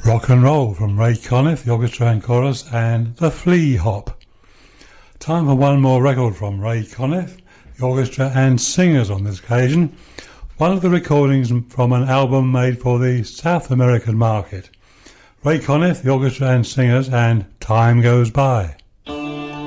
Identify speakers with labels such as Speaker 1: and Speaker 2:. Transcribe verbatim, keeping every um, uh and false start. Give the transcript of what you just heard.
Speaker 1: Rock and Roll from Ray Conniff, the orchestra and chorus, and The Flea Hop. Time for one more record from Ray Conniff, the orchestra and singers on this occasion. One of the recordings from an album made for the South American market. Ray Conniff, the orchestra and singers, and Time Goes By.